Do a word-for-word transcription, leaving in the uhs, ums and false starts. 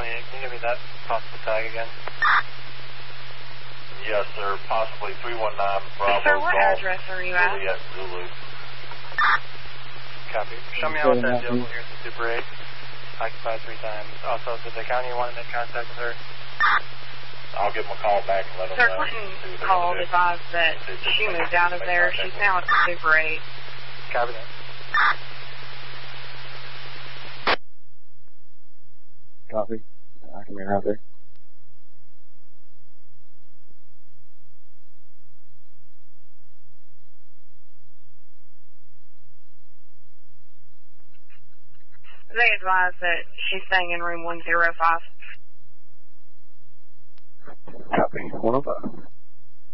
twenty-eight, can you give me that possible tag again? Yes, sir. Possibly three one nine Bravo. Sir, what address are you at? Juliet Zulu. Copy. Show me out with that vehicle here at the Super eight. Occupied three times. Also, did the county want to make contact with her? I'll give them a call back and let them Sir, know. Clinton called, advised that she moved out of there. She's now at the Super eight. Copy that. Copy. I can be right there. They advised that she's staying in room one oh five. Copy. one oh five.